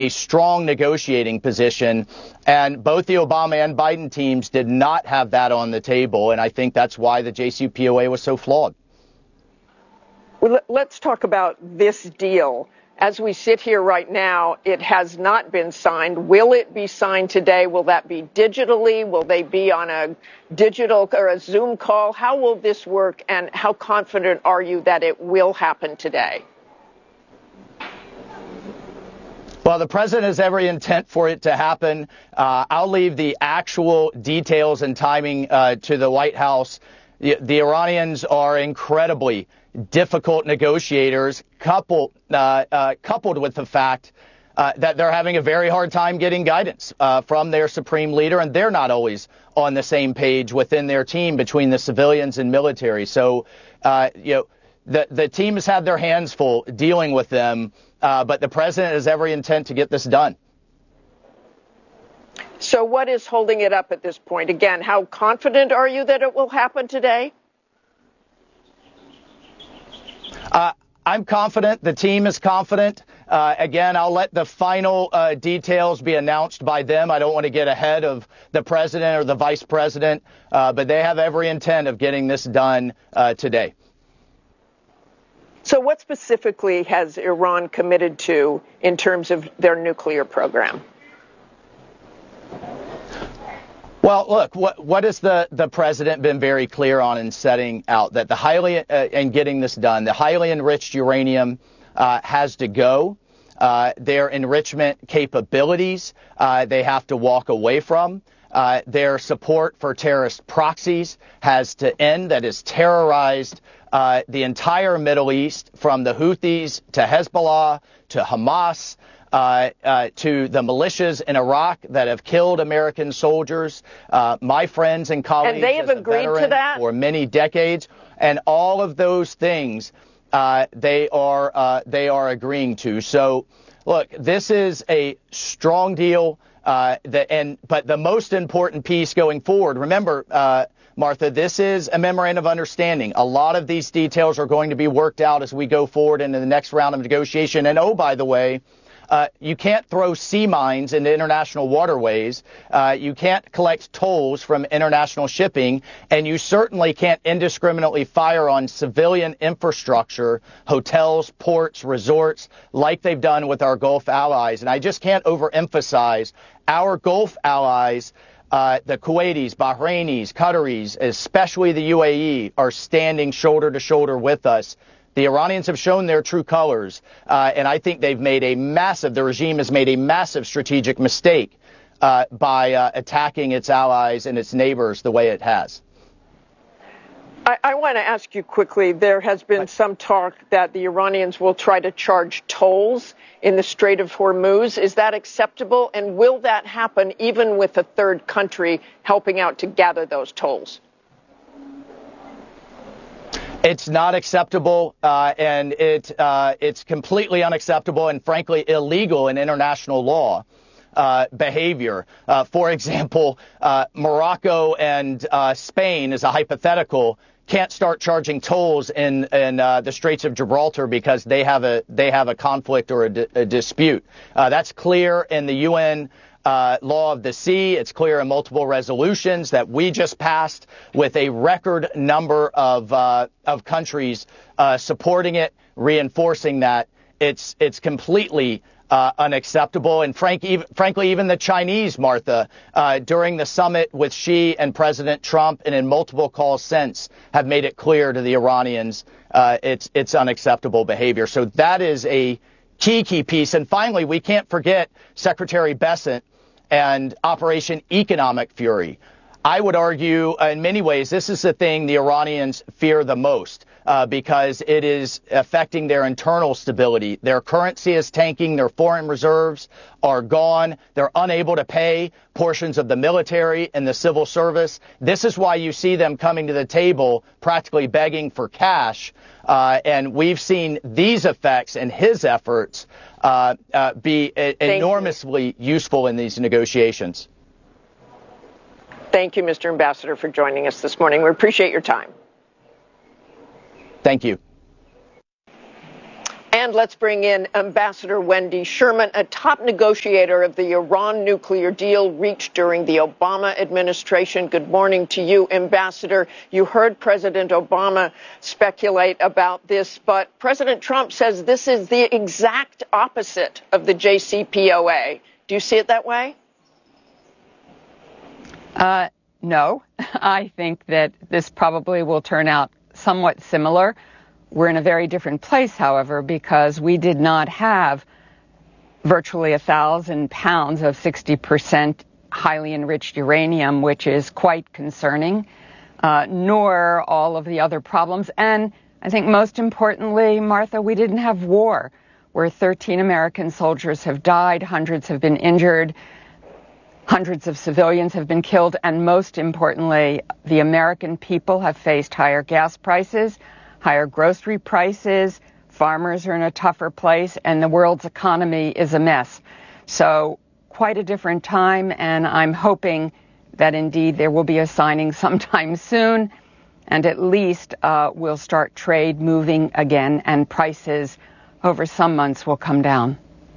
a strong negotiating position. And both the Obama and Biden teams did not have that on the table. And I think that's why the JCPOA was so flawed. Well, let's talk about this deal. As we sit here right now, it has not been signed. Will it be signed today? Will that be digitally? Will they be on a digital or a Zoom call? How will this work, and how confident are you that it will happen today? Well, the president has every intent for it to happen. I'll leave the actual details and timing to the White House. The Iranians are incredibly difficult negotiators, coupled with the fact that they're having a very hard time getting guidance from their supreme leader, and they're not always on the same page within their team between the civilians and military. So, the team has had their hands full dealing with them, but the president has every intent to get this done. So what is holding it up at this point? Again, how confident are you that it will happen today? I'm confident. The team is confident. Again, I'll let the final details be announced by them. I don't want to get ahead of the president or the vice president, but they have every intent of getting this done today. So what specifically has Iran committed to in terms of their nuclear program? Well, look, what has the president been very clear on in setting out that the highly and getting this done, the highly enriched uranium has to go. Their enrichment capabilities, they have to walk away from. Their support for terrorist proxies has to end. That has terrorized the entire Middle East, from the Houthis to Hezbollah to Hamas. To the militias in Iraq that have killed American soldiers, my friends and colleagues, and they have agreed to that for many decades, and all of those things they are agreeing to. So, look, this is a strong deal, but the most important piece going forward. Remember, Martha, this is a memorandum of understanding. A lot of these details are going to be worked out as we go forward into the next round of negotiation. And oh, by the way, you can't throw sea mines into international waterways. You can't collect tolls from international shipping. And you certainly can't indiscriminately fire on civilian infrastructure, hotels, ports, resorts, like they've done with our Gulf allies. And I just can't overemphasize our Gulf allies. The Kuwaitis, Bahrainis, Qataris, especially the UAE, are standing shoulder to shoulder with us. The Iranians have shown their true colors, and I think the regime has made a massive strategic mistake by attacking its allies and its neighbors the way it has. I want to ask you quickly, there has been some talk that the Iranians will try to charge tolls in the Strait of Hormuz. Is that acceptable? And will that happen even with a third country helping out to gather those tolls? It's not acceptable, and it's completely unacceptable and, frankly, illegal in international law behavior. For example, Morocco and Spain, as a hypothetical, can't start charging tolls in the Straits of Gibraltar because they have a conflict or a dispute. That's clear in the UN law of the sea. It's clear in multiple resolutions that we just passed with a record number of countries supporting it, reinforcing that. It's completely unacceptable. And frankly, even the Chinese, Martha, during the summit with Xi and President Trump and in multiple calls since, have made it clear to the Iranians it's unacceptable behavior. So that is a key piece. And finally, we can't forget Secretary Bessent and Operation Economic Fury. I would argue in many ways this is the thing the Iranians fear the most because it is affecting their internal stability. Their currency is tanking. Their foreign reserves are gone. They're unable to pay portions of the military and the civil service. This is why you see them coming to the table practically begging for cash. And we've seen these effects and his efforts be enormously useful in these negotiations. Thank you, Mr. Ambassador, for joining us this morning. We appreciate your time. Thank you. And let's bring in Ambassador Wendy Sherman, a top negotiator of the Iran nuclear deal reached during the Obama administration. Good morning to you, Ambassador. You heard President Obama speculate about this, but President Trump says this is the exact opposite of the JCPOA. Do you see it that way? No. I think that this probably will turn out somewhat similar. We're in a very different place, however, because we did not have virtually 1,000 pounds of 60% highly enriched uranium, which is quite concerning, nor all of the other problems. And I think most importantly, Martha, we didn't have war, where 13 American soldiers have died, hundreds have been injured, hundreds of civilians have been killed, and most importantly, the American people have faced higher gas prices, higher grocery prices, farmers are in a tougher place, and the world's economy is a mess. So quite a different time, and I'm hoping that indeed there will be a signing sometime soon, and at least we'll start trade moving again, and prices over some months will come down.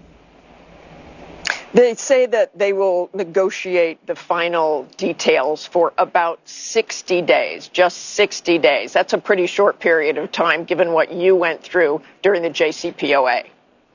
They say that they will negotiate the final details for about 60 days, just 60 days. That's a pretty short period of time, given what you went through during the JCPOA.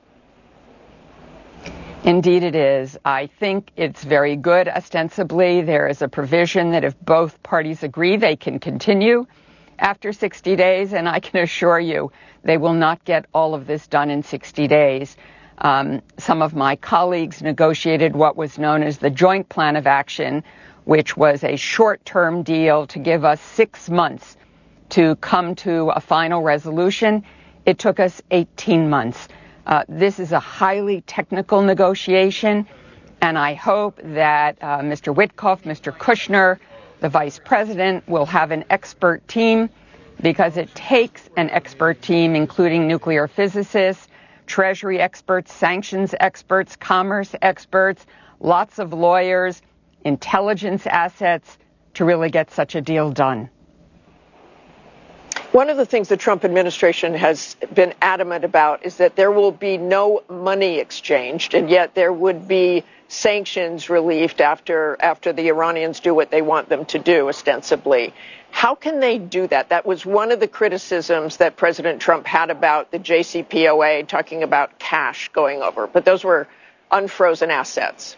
Indeed it is. I think it's very good. Ostensibly, there is a provision that if both parties agree, they can continue after 60 days, and I can assure you they will not get all of this done in 60 days. Some of my colleagues negotiated what was known as the Joint Plan of Action, which was a short-term deal to give us 6 months to come to a final resolution. It took us 18 months. This is a highly technical negotiation, and I hope that Mr. Witkoff, Mr. Kushner, the Vice President, will have an expert team, because it takes an expert team, including nuclear physicists, Treasury experts, sanctions experts, commerce experts, lots of lawyers, intelligence assets to really get such a deal done. One of the things the Trump administration has been adamant about is that there will be no money exchanged, and yet there would be sanctions relieved after the Iranians do what they want them to do, ostensibly. How can they do that? That was one of the criticisms that President Trump had about the JCPOA, talking about cash going over. But those were unfrozen assets.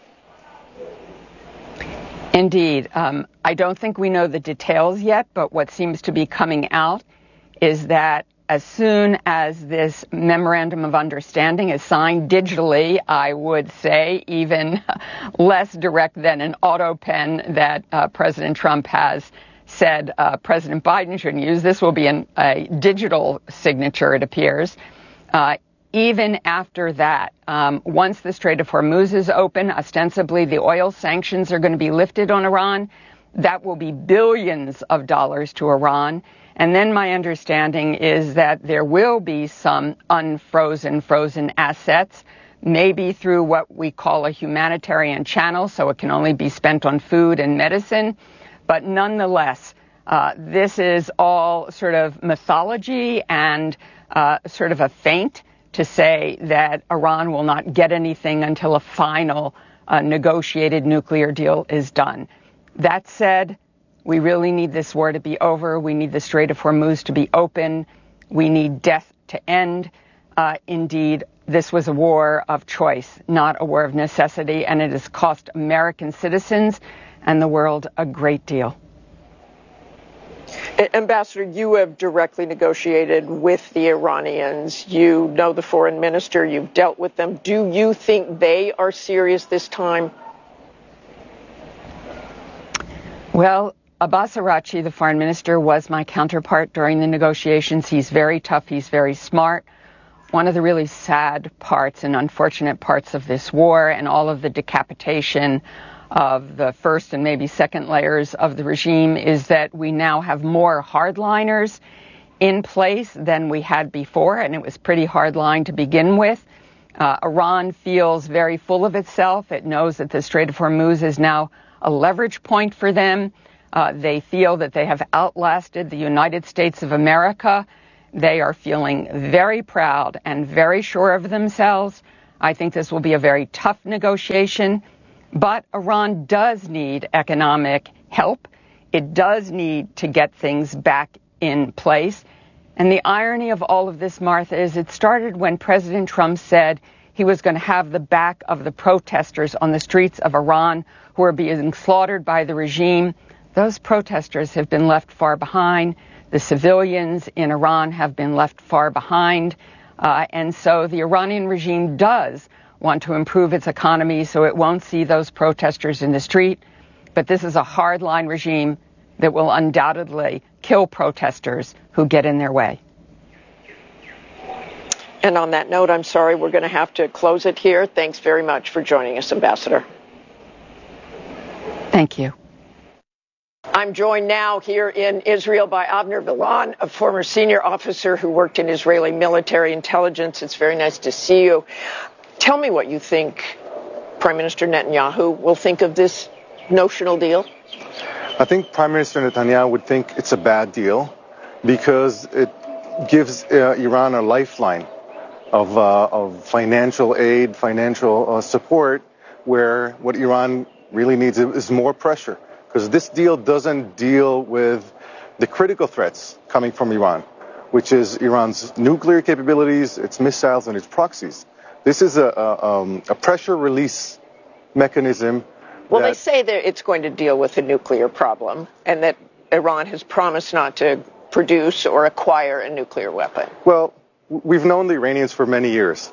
Indeed. I don't think we know the details yet, but what seems to be coming out is that as soon as this memorandum of understanding is signed digitally, I would say even less direct than an auto pen that President Trump has said President Biden shouldn't use. This will be a digital signature, it appears. Even after that, once the Strait of Hormuz is open, ostensibly the oil sanctions are going to be lifted on Iran. That will be billions of dollars to Iran. And then my understanding is that there will be some frozen assets, maybe through what we call a humanitarian channel, so it can only be spent on food and medicine. But nonetheless, this is all sort of mythology and sort of a feint to say that Iran will not get anything until a final negotiated nuclear deal is done. That said, we really need this war to be over. We need the Strait of Hormuz to be open. We need death to end. Indeed, this was a war of choice, not a war of necessity, and it has cost American citizens and the world a great deal. Ambassador, you have directly negotiated with the Iranians. You know the foreign minister. You've dealt with them. Do you think they are serious this time? Well, Abbas Araghchi, the foreign minister, was my counterpart during the negotiations. He's very tough. He's very smart. One of the really sad parts and unfortunate parts of this war and all of the decapitation of the first and maybe second layers of the regime is that we now have more hardliners in place than we had before, and it was pretty hardline to begin with. Iran feels very full of itself. It knows that the Strait of Hormuz is now a leverage point for them. They feel that they have outlasted the United States of America, They are feeling very proud and very sure of themselves. I think this will be a very tough negotiation, but Iran does need economic help. It does need to get things back in place. And the irony of all of this, Martha, is it started when President Trump said he was going to have the back of the protesters on the streets of Iran who are being slaughtered by the regime. Those protesters have been left far behind. The civilians in Iran have been left far behind. And so the Iranian regime does want to improve its economy so it won't see those protesters in the street. But this is a hardline regime that will undoubtedly kill protesters who get in their way. And on that note, I'm sorry, we're going to have to close it here. Thanks very much for joining us, Ambassador. Thank you. I'm joined now here in Israel by Avner Bilan, a former senior officer who worked in Israeli military intelligence. It's very nice to see you. Tell me what you think Prime Minister Netanyahu will think of this notional deal. I think Prime Minister Netanyahu would think it's a bad deal because it gives Iran a lifeline of financial aid, financial support, where what Iran really needs is more pressure. Because this deal doesn't deal with the critical threats coming from Iran, which is Iran's nuclear capabilities, its missiles, and its proxies. This is a pressure release mechanism. Well, they say that it's going to deal with the nuclear problem and that Iran has promised not to produce or acquire a nuclear weapon. Well, we've known the Iranians for many years.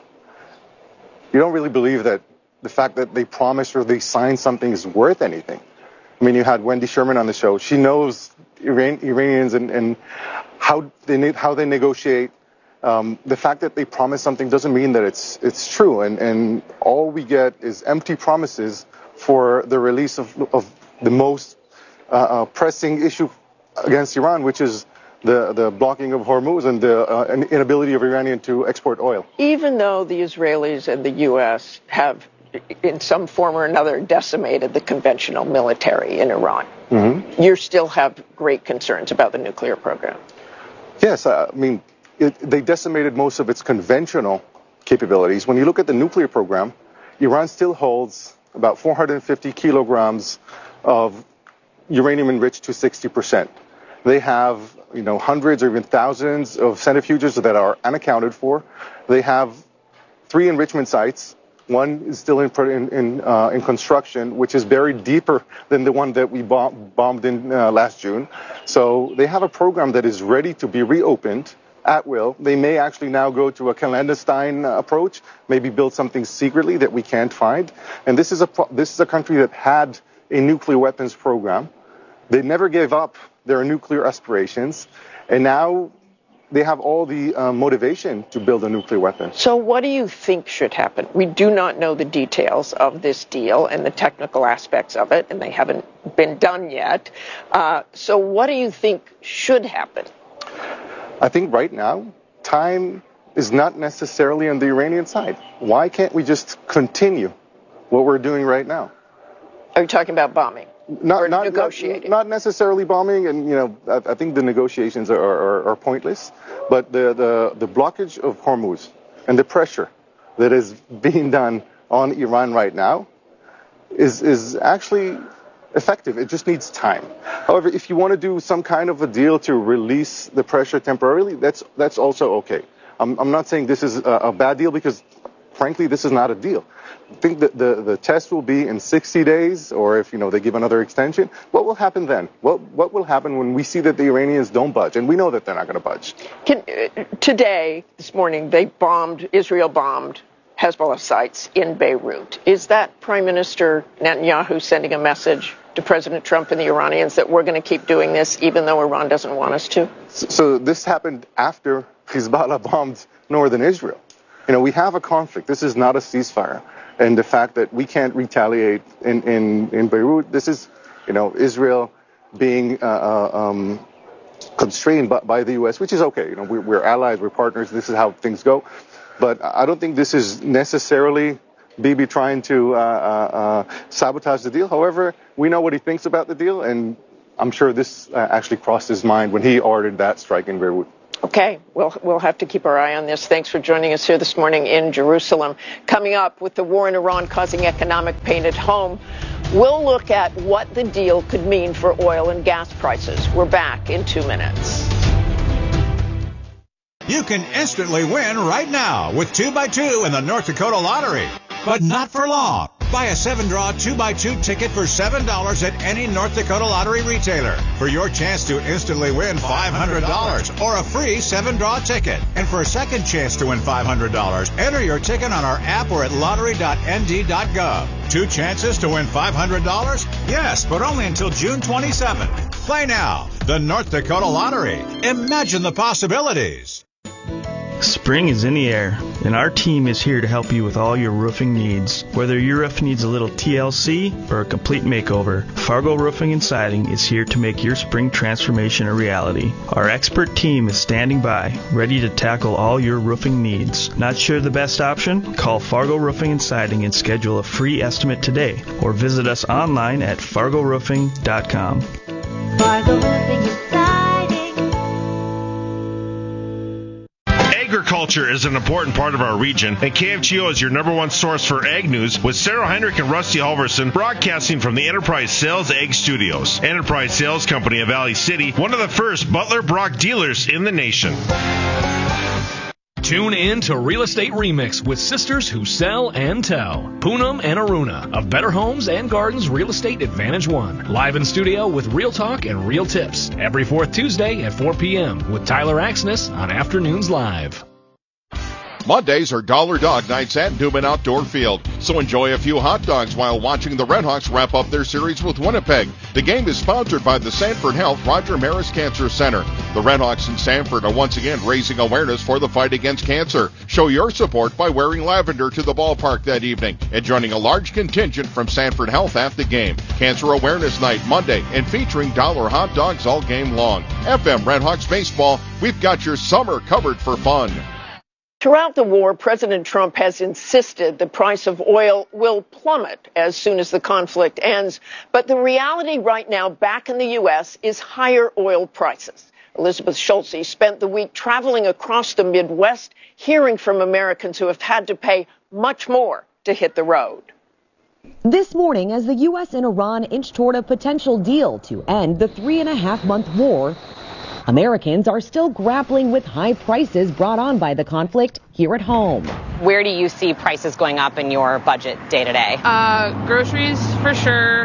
You don't really believe that the fact that they promised or they signed something is worth anything. I mean, you had Wendy Sherman on the show. She knows Iranians and how they negotiate. The fact that they promise something doesn't mean that it's true. And all we get is empty promises for the release of the most pressing issue against Iran, which is the blocking of Hormuz and the inability of Iranian to export oil. Even though the Israelis and the U.S. have, in some form or another, decimated the conventional military in Iran, you still have great concerns about the nuclear program. Yes, I mean, they decimated most of its conventional capabilities. When you look at the nuclear program, Iran still holds about 450 kilograms of uranium enriched to 60%. They have, hundreds or even thousands of centrifuges that are unaccounted for. They have 3 enrichment sites. One is still in construction, which is buried deeper than the one that we bombed in last June. So they have a program that is ready to be reopened at will. They may actually now go to a clandestine approach, maybe build something secretly that we can't find. And this is a country that had a nuclear weapons program. They never gave up their nuclear aspirations, and now they have all the motivation to build a nuclear weapon. So what do you think should happen? We do not know the details of this deal and the technical aspects of it, and they haven't been done yet. So what do you think should happen? I think right now, time is not necessarily on the Iranian side. Why can't we just continue what we're doing right now? Are you talking about bombing? Not negotiating? Not necessarily bombing, and I think the negotiations are pointless. But the blockage of Hormuz and the pressure that is being done on Iran right now is actually effective. It just needs time. However, if you want to do some kind of a deal to release the pressure temporarily, that's also okay. I'm not saying this is a bad deal because, frankly, this is not a deal. I think that the test will be in 60 days, or if they give another extension. What will happen then? What will happen when we see that the Iranians don't budge, and we know that they're not going to budge? This morning, Israel bombed Hezbollah sites in Beirut. Is that Prime Minister Netanyahu sending a message to President Trump and the Iranians that we're going to keep doing this even though Iran doesn't want us to? So this happened after Hezbollah bombed northern Israel. We have a conflict. This is not a ceasefire. And the fact that we can't retaliate in Beirut, this is, Israel being constrained by the U.S., which is okay. We're allies, we're partners. This is how things go. But I don't think this is necessarily Bibi trying to sabotage the deal. However, we know what he thinks about the deal, and I'm sure this actually crossed his mind when he ordered that strike in Beirut. Okay, we'll have to keep our eye on this. Thanks for joining us here this morning in Jerusalem. Coming up, with the war in Iran causing economic pain at home, we'll look at what the deal could mean for oil and gas prices. We're back in 2 minutes. You can instantly win right now with 2x2 in the North Dakota Lottery. But not for long. Buy a 7-draw 2x2 ticket for $7 at any North Dakota Lottery retailer for your chance to instantly win $500 or a free 7-draw ticket. And for a second chance to win $500, enter your ticket on our app or at lottery.nd.gov. 2 chances to win $500? Yes, but only until June 27th. Play now. The North Dakota Lottery. Imagine the possibilities. Spring is in the air, and our team is here to help you with all your roofing needs. Whether your roof needs a little TLC or a complete makeover, Fargo Roofing and Siding is here to make your spring transformation a reality. Our expert team is standing by, ready to tackle all your roofing needs. Not sure the best option? Call Fargo Roofing and Siding and schedule a free estimate today, or visit us online at fargoroofing.com. Fargo Roofing and Siding. Agriculture is an important part of our region, and KFGO is your #1 source for ag news, with Sarah Heinrich and Rusty Halverson broadcasting from the Enterprise Sales Ag Studios. Enterprise Sales Company of Valley City, one of the first Butler Brock dealers in the nation. Tune in to Real Estate Remix with sisters who sell and tell. Poonam and Aruna of Better Homes and Gardens Real Estate Advantage One. Live in studio with real talk and real tips. Every 4th Tuesday at 4 p.m. with Tyler Axness on Afternoons Live. Mondays are Dollar Dog Nights at Newman Outdoor Field, so enjoy a few hot dogs while watching the Redhawks wrap up their series with Winnipeg. The game is sponsored by the Sanford Health Roger Maris Cancer Center. The Redhawks in Sanford are once again raising awareness for the fight against cancer. Show your support by wearing lavender to the ballpark that evening and joining a large contingent from Sanford Health at the game. Cancer Awareness Night Monday, and featuring dollar hot dogs all game long. FM Redhawks Baseball, we've got your summer covered for fun. Throughout the war, President Trump has insisted the price of oil will plummet as soon as the conflict ends. But the reality right now back in the U.S. is higher oil prices. Elizabeth Schulze spent the week traveling across the Midwest, hearing from Americans who have had to pay much more to hit the road. This morning, as the U.S. and Iran inch toward a potential deal to end the 3.5-month war, Americans are still grappling with high prices brought on by the conflict here at home. Where do you see prices going up in your budget day to day? Groceries for sure,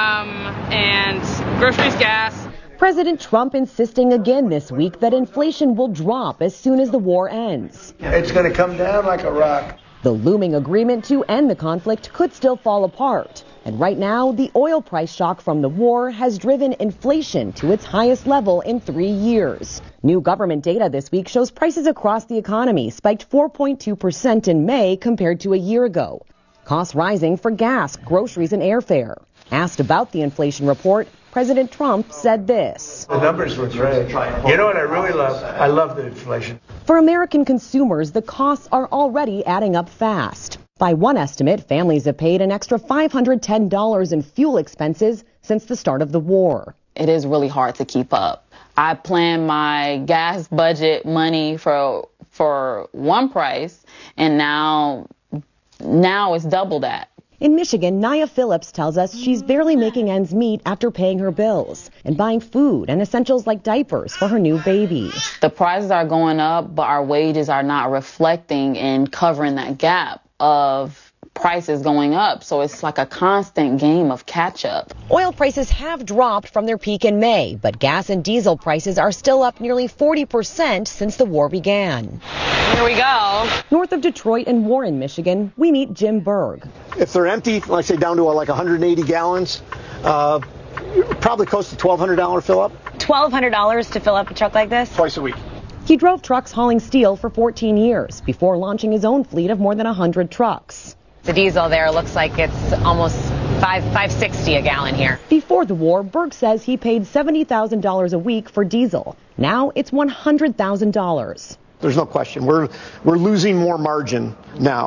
and groceries, gas. President Trump insisting again this week that inflation will drop as soon as the war ends. It's going to come down like a rock. The looming agreement to end the conflict could still fall apart. And right now, the oil price shock from the war has driven inflation to its highest level in 3 years. New government data this week shows prices across the economy spiked 4.2% in May compared to a year ago. Costs rising for gas, groceries, and airfare. Asked about the inflation report, President Trump said this. The numbers were great. You know what I really love? I love the inflation. For American consumers, the costs are already adding up fast. By one estimate, families have paid an extra $510 in fuel expenses since the start of the war. It is really hard to keep up. I plan my gas budget money for one price, and now it's double that. In Michigan, Nia Phillips tells us she's barely making ends meet after paying her bills and buying food and essentials like diapers for her new baby. The prices are going up, but our wages are not reflecting and covering that gap of prices going up. So it's like a constant game of catch up. Oil prices have dropped from their peak in May, but gas and diesel prices are still up nearly 40% since the war began. Here we go. North of Detroit and Warren, Michigan, we meet Jim Berg. If they're empty, like say down to like 180 gallons, probably close to $1,200 fill up. $1,200 to fill up a truck like this? Twice a week. He drove trucks hauling steel for 14 years before launching his own fleet of more than 100 trucks. The diesel there looks like it's almost $5.60 a gallon here. Before the war, Berg says he paid $70,000 a week for diesel. Now it's $100,000. There's no question. We're losing more margin now.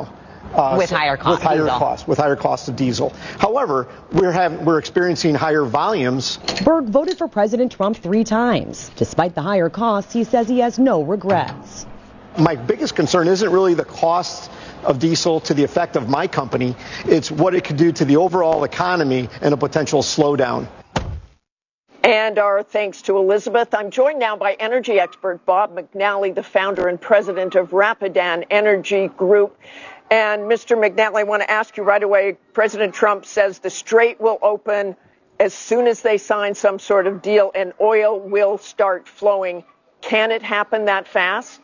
With higher costs. With higher costs of diesel. However, we're experiencing higher volumes. Berg voted for President Trump 3 times. Despite the higher costs, he says he has no regrets. My biggest concern isn't really the cost of diesel to the effect of my company. It's what it could do to the overall economy and a potential slowdown. And our thanks to Elizabeth. I'm joined now by energy expert Bob McNally, the founder and president of Rapidan Energy Group. And Mr. McNally, I want to ask you right away, President Trump says the Strait will open as soon as they sign some sort of deal and oil will start flowing. Can it happen that fast?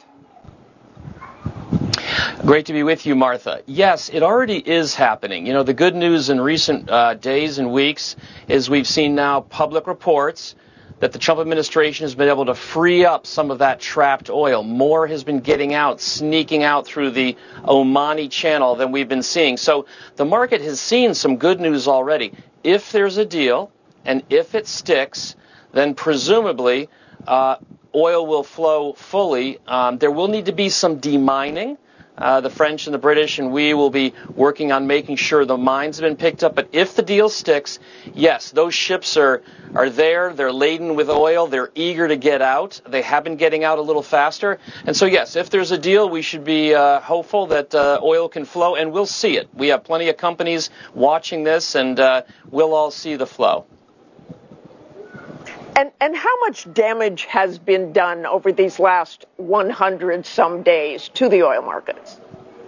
Great to be with you, Martha. Yes, it already is happening. You know, the good news in recent days and weeks is we've seen now public reports that the Trump administration has been able to free up some of that trapped oil. More has been getting out, sneaking out through the Omani Channel than we've been seeing. So the market has seen some good news already. If there's a deal and if it sticks, then presumably oil will flow fully. There will need to be some demining. The French and the British and we will be working on making sure the mines have been picked up. But if the deal sticks, yes, those ships are there. They're laden with oil. They're eager to get out. They have been getting out a little faster. And so, yes, if there's a deal, we should be hopeful that oil can flow, and we'll see it. We have plenty of companies watching this, and we'll all see the flow. And how much damage has been done over these last 100-some days to the oil markets?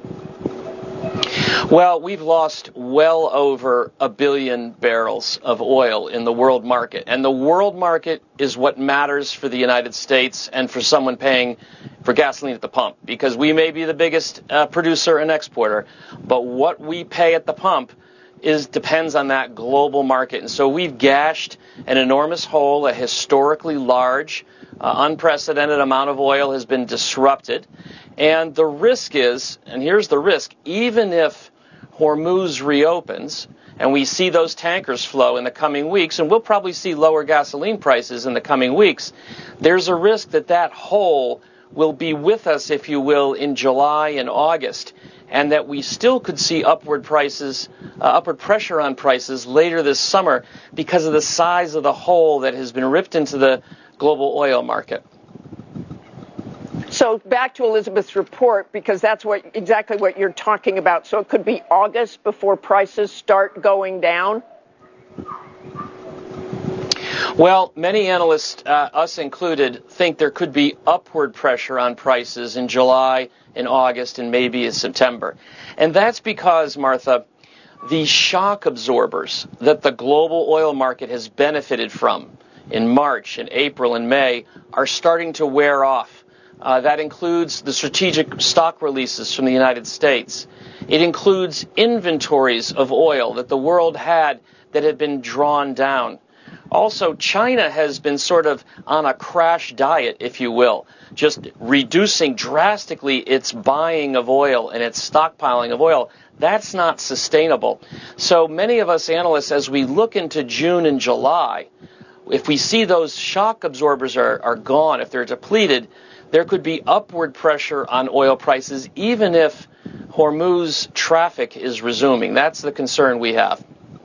Well, we've lost well over 1 billion barrels of oil in the world market. And the world market is what matters for the United States and for someone paying for gasoline at the pump. Because we may be the biggest producer and exporter, but what we pay at the pump depends on that global market. And so we've gashed an enormous hole. A historically large, unprecedented amount of oil has been disrupted. And the risk is, and here's the risk, even if Hormuz reopens and we see those tankers flow in the coming weeks, and we'll probably see lower gasoline prices in the coming weeks, there's a risk that that hole will be with us, if you will, in July and August, and that we still could see upward pressure on prices later this summer because of the size of the hole that has been ripped into the global oil market. So back to Elizabeth's report, because that's exactly what you're talking about. So it could be August before prices start going down? Well, many analysts, us included, think there could be upward pressure on prices in July, in August, and maybe in September. And that's because, Martha, the shock absorbers that the global oil market has benefited from in March and April and May are starting to wear off. That includes the strategic stock releases from the United States. It includes inventories of oil that the world had that had been drawn down. Also, China has been sort of on a crash diet, if you will, just reducing drastically its buying of oil and its stockpiling of oil. That's not sustainable. So many of us analysts, as we look into June and July, if we see those shock absorbers are gone, if they're depleted, there could be upward pressure on oil prices, even if Hormuz traffic is resuming. That's the concern we have.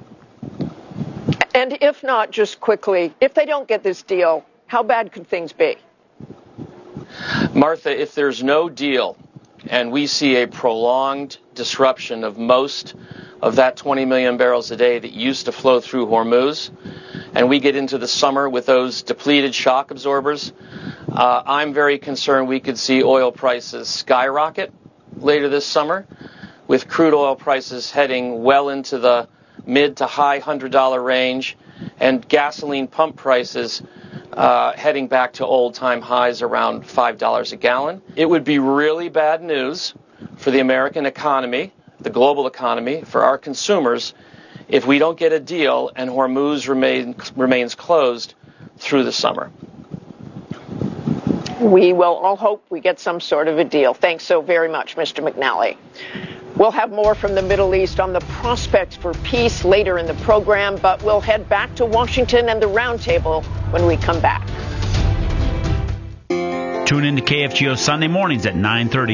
And if not, just quickly, if they don't get this deal, how bad could things be? Martha, if there's no deal and we see a prolonged disruption of most of that 20 million barrels a day that used to flow through Hormuz, and we get into the summer with those depleted shock absorbers, I'm very concerned we could see oil prices skyrocket later this summer, with crude oil prices heading well into the mid to high $100 range, and gasoline pump prices heading back to old-time highs around $5 a gallon. It would be really bad news for the American economy, the global economy, for our consumers, if we don't get a deal and Hormuz remains closed through the summer. We will all hope we get some sort of a deal. Thanks so very much, Mr. McNally. We'll have more from the Middle East on the prospects for peace later in the program, but we'll head back to Washington and the roundtable when we come back. Tune in to KFGO Sunday mornings at 9:30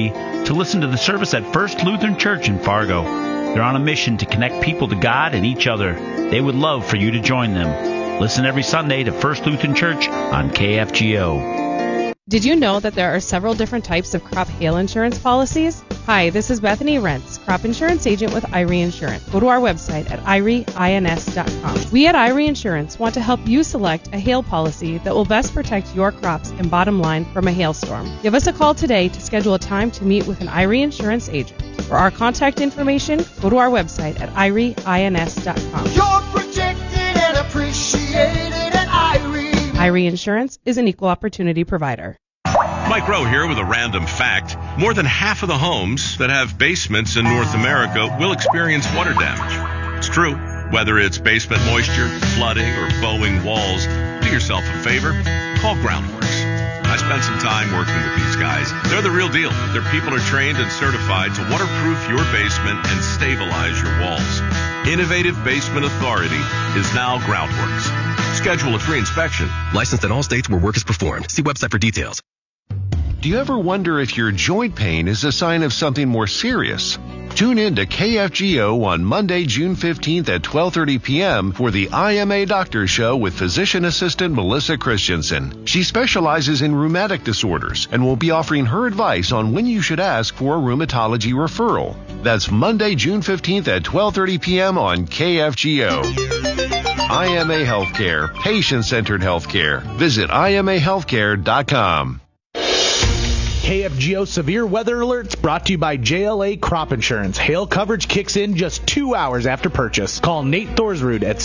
to listen to the service at First Lutheran Church in Fargo. They're on a mission to connect people to God and each other. They would love for you to join them. Listen every Sunday to First Lutheran Church on KFGO. Did you know that there are several different types of crop hail insurance policies? Hi, this is Bethany Rentz, crop insurance agent with IRE Insurance. Go to our website at ireins.com. We at IRE Insurance want to help you select a hail policy that will best protect your crops and bottom line from a hailstorm. Give us a call today to schedule a time to meet with an IRE Insurance agent. For our contact information, go to our website at ireins.com. You're protected and appreciated at IRE. IRE Insurance is an equal opportunity provider. Mike Rowe here with a random fact. More than half of the homes that have basements in North America will experience water damage. It's true. Whether it's basement moisture, flooding, or bowing walls, do yourself a favor. Call Groundworks. I spent some time working with these guys. They're the real deal. Their people are trained and certified to waterproof your basement and stabilize your walls. Innovative Basement Authority is now Groundworks. Schedule a free inspection. Licensed in all states where work is performed. See website for details. Do you ever wonder if your joint pain is a sign of something more serious? Tune in to KFGO on Monday, June 15th at 12:30 p.m. for the IMA Doctor Show with physician assistant Melissa Christensen. She specializes in rheumatic disorders and will be offering her advice on when you should ask for a rheumatology referral. That's Monday, June 15th at 12:30 p.m. on KFGO. IMA Healthcare, patient-centered healthcare. Visit imahealthcare.com. KFGO Severe Weather Alerts brought to you by JLA Crop Insurance. Hail coverage kicks in just 2 hours after purchase. Call Nate Thorsrud at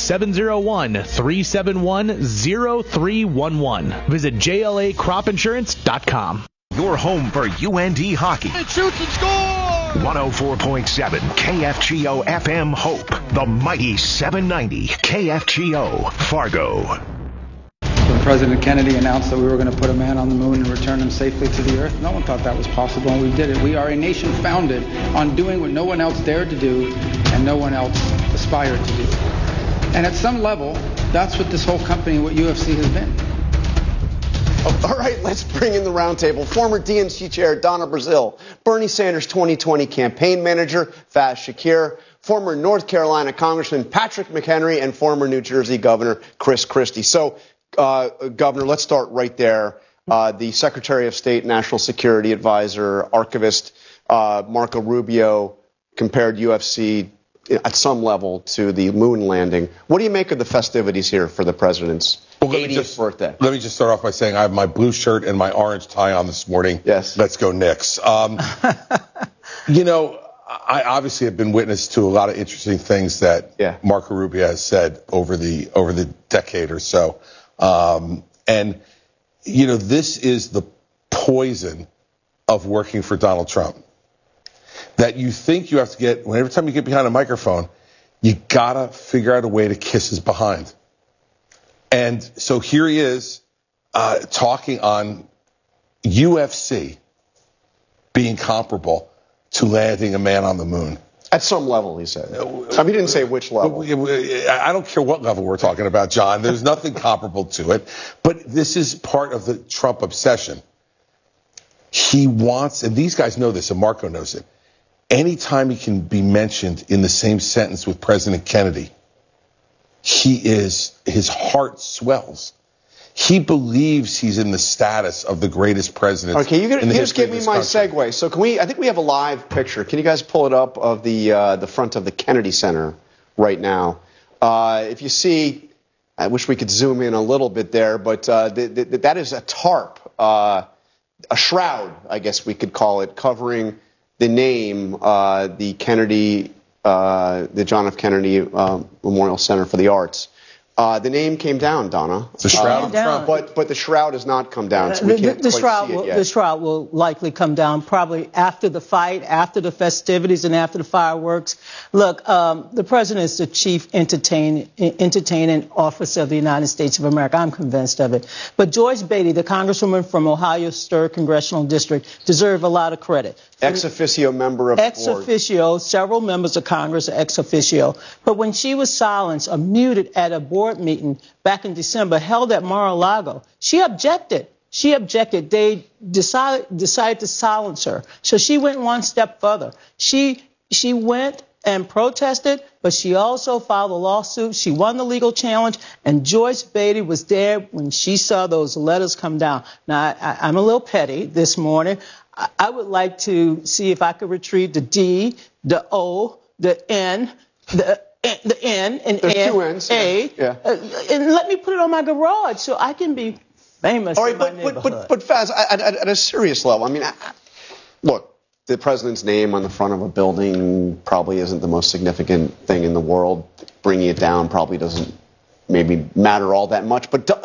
701-371-0311. Visit JLACropInsurance.com. Your home for UND hockey. It shoots and scores! 104.7 KFGO FM Hope. The mighty 790 KFGO Fargo. When President Kennedy announced that we were going to put a man on the moon and return him safely to the earth, no one thought that was possible, and we did it. We are a nation founded on doing what no one else dared to do and no one else aspired to do. And at some level, that's what this whole company, what UFC has been. All right, let's bring in the roundtable. Former DNC Chair Donna Brazile, Bernie Sanders' 2020 campaign manager Faz Shakir, former North Carolina Congressman Patrick McHenry, and former New Jersey Governor Chris Christie. So, Governor, let's start right there. The Secretary of State, National Security Advisor, Archivist Marco Rubio compared UFC at some level to the moon landing. What do you make of the festivities here for the president's 80th birthday? Let me just start off by saying I have my blue shirt and my orange tie on this morning. Yes. Let's go Knicks. You know, I obviously have been witness to a lot of interesting things that Marco Rubio has said over the decade or so. And, you know, this is the poison of working for Donald Trump. That you think you have to get, every time you get behind a microphone, you gotta figure out a way to kiss his behind. And so here he is, talking on UFC being comparable to landing a man on the moon. At some level, he said. I mean, he didn't say which level. I don't care what level we're talking about, John. There's nothing comparable to it. But this is part of the Trump obsession. He wants, and these guys know this, and Marco knows it, anytime he can be mentioned in the same sentence with President Kennedy, his heart swells. He believes he's in the status of the greatest president. Okay, you just give me my segue. So I think we have a live picture. Can you guys pull it up of the front of the Kennedy Center right now? If you see, I wish we could zoom in a little bit there, but that is a tarp, a shroud, I guess we could call it, covering the name, the Kennedy, the John F. Kennedy Memorial Center for the Arts. The name came down, Donna. The shroud of Trump. But the shroud has not come down, so we can't quite see it yet. The shroud will likely come down probably after the fight, after the festivities, and after the fireworks. Look, the president is the chief entertaining officer of the United States of America. I'm convinced of it. But Joyce Beatty, the congresswoman from Ohio's 3rd Congressional District, deserve a lot of credit. Ex officio member of the board. Ex officio, several members of Congress are ex officio. But when she was silenced or muted at a board meeting back in December held at Mar-a-Lago, she objected. She objected. They decided to silence her. So she went one step further. She went and protested, but she also filed a lawsuit. She won the legal challenge, and Joyce Beatty was there when she saw those letters come down. Now, I'm a little petty this morning. I would like to see if I could retrieve the D, the O, the N, the N, and There's two N's. A, and let me put it on my garage so I can be famous in my neighborhood. But Faz, at a serious level, I mean, look, the president's name on the front of a building probably isn't the most significant thing in the world. Bringing it down probably doesn't maybe matter all that much. But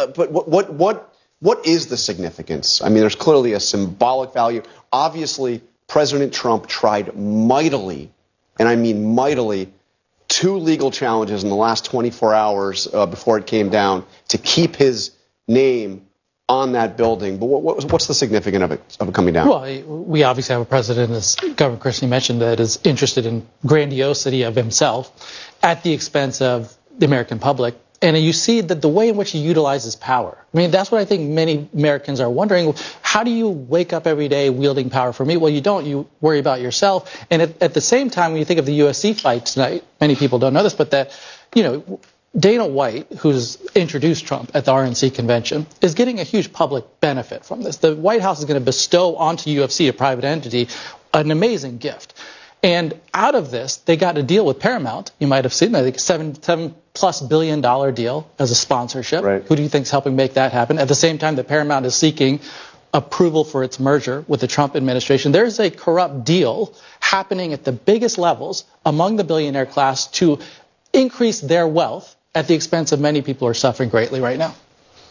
what is the significance? I mean, there's clearly a symbolic value. Obviously, President Trump tried mightily, and I mean mightily, 2 legal challenges in the last 24 hours before it came down to keep his name on that building. But what's the significance of it coming down? Well, we obviously have a president, as Governor Christie mentioned, that is interested in grandiosity of himself at the expense of the American public. And you see that the way in which he utilizes power. I mean, that's what I think many Americans are wondering. How do you wake up every day wielding power for me? Well, you don't. You worry about yourself. And at the same time, when you think of the USC fight tonight, many people don't know this, but that, Dana White, who's introduced Trump at the RNC convention, is getting a huge public benefit from this. The White House is going to bestow onto UFC, a private entity, an amazing gift. And out of this, they got a deal with Paramount. You might have seen that, like $7+ billion deal as a sponsorship. Right. Who do you think is helping make that happen? At the same time that Paramount is seeking approval for its merger with the Trump administration, there's a corrupt deal happening at the biggest levels among the billionaire class to increase their wealth at the expense of many people who are suffering greatly right now.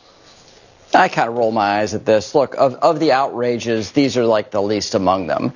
I kind of roll my eyes at this. Look, of the outrages, these are like the least among them.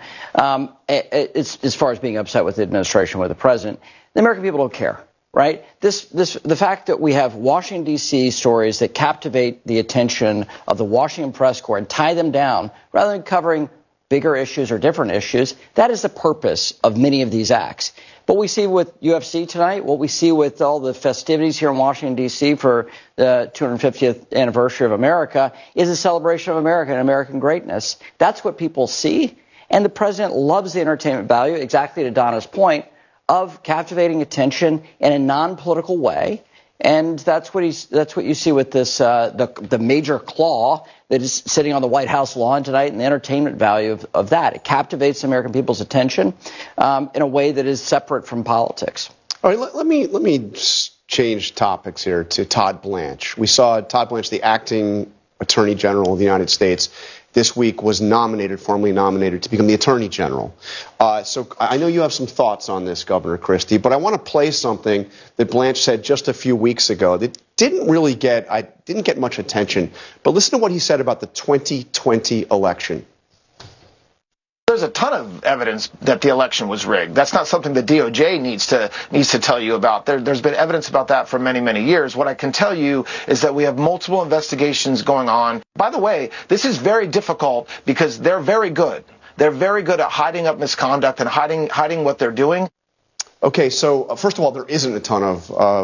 As far as being upset with the administration, with the president, the American people don't care, right? The fact that we have Washington, D.C. stories that captivate the attention of the Washington press corps and tie them down rather than covering bigger issues or different issues, that is the purpose of many of these acts. What we see with UFC tonight, what we see with all the festivities here in Washington, D.C. for the 250th anniversary of America is a celebration of America and American greatness. That's what people see. And the president loves the entertainment value, exactly to Donna's point, of captivating attention in a non-political way. And that's what you see with this the major claw that is sitting on the White House lawn tonight, and the entertainment value of that. It captivates American people's attention in a way that is separate from politics. All right, let me change topics here to Todd Blanche. We saw Todd Blanche, the acting Attorney General of the United States, this week was formally nominated to become the Attorney General. So I know you have some thoughts on this, Governor Christie, but I want to play something that Blanche said just a few weeks ago that didn't get much attention. But listen to what he said about the 2020 election. There's a ton of evidence that the election was rigged. That's not something the DOJ needs to tell you about. There's been evidence about that for many, many years. What I can tell you is that we have multiple investigations going on. By the way, this is very difficult because they're very good. They're very good at hiding up misconduct and hiding what they're doing. Okay, so first of all, there isn't a ton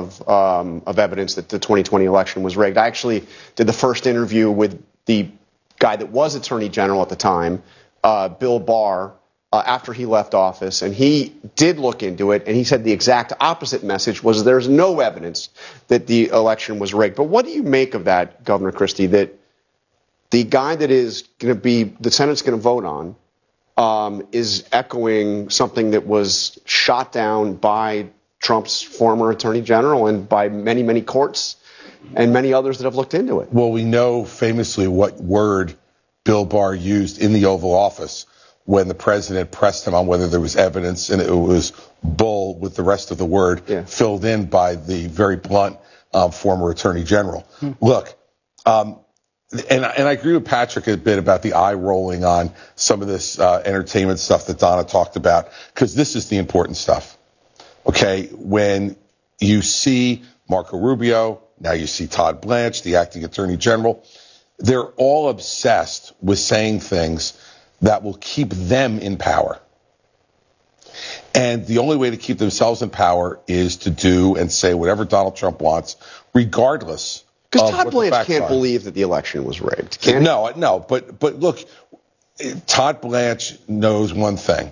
of evidence that the 2020 election was rigged. I actually did the first interview with the guy that was Attorney General at the time, Bill Barr, after he left office, and he did look into it, and he said the exact opposite message was there's no evidence that the election was rigged. But what do you make of that, Governor Christie, that the guy that is going to be the Senate's going to vote on is echoing something that was shot down by Trump's former Attorney General and by many, many courts and many others that have looked into it? Well, we know famously what word Bill Barr used in the Oval Office when the president pressed him on whether there was evidence, and it was bull with the rest of the word filled in by the very blunt former Attorney General. Look, and I agree with Patrick a bit about the eye rolling on some of this entertainment stuff that Donna talked about, because this is the important stuff. Okay, when you see Marco Rubio, now you see Todd Blanche, the acting Attorney General, they're all obsessed with saying things that will keep them in power. And the only way to keep themselves in power is to do and say whatever Donald Trump wants, regardless Because Todd Blanche can't believe that the election was rigged. Can he? No. But look, Todd Blanche knows one thing.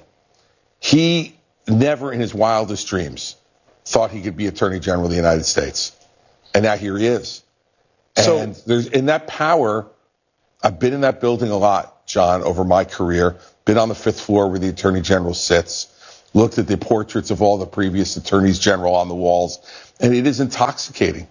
He never in his wildest dreams thought he could be Attorney General of the United States. And now here he is. And there's in that power, I've been in that building a lot, John, over my career, been on the 5th floor where the Attorney General sits, looked at the portraits of all the previous attorneys general on the walls, and it is intoxicating.